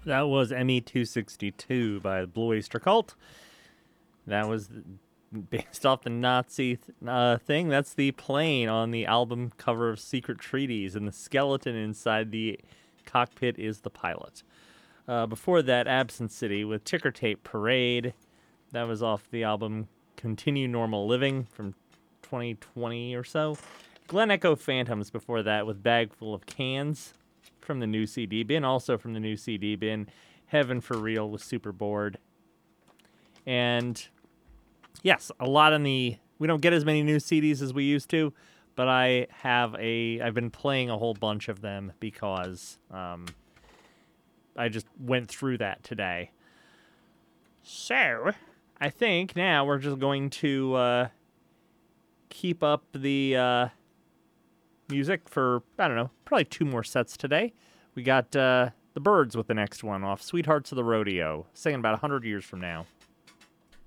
That was ME262 by the Blue Oyster Cult. That was based off the Nazi thing. That's the plane on the album cover of Secret Treaties, and the skeleton inside the cockpit is the pilot. Before that, Absent City with Ticker Tape Parade. That was off the album Continue Normal Living from 2020 or so. Glen Echo Phantoms before that with Bag Full of Cans from the new CD bin. Also from the new CD bin, Heaven for Real with Superboard. And yes, a lot on the... We don't get as many new CDs as we used to, but I've been playing a whole bunch of them because I just went through that today. So, I think now we're just going to keep up the music for, I don't know, probably 2 more sets today. We got the Byrds with the next one off Sweethearts of the Rodeo, singing about 100 years from now.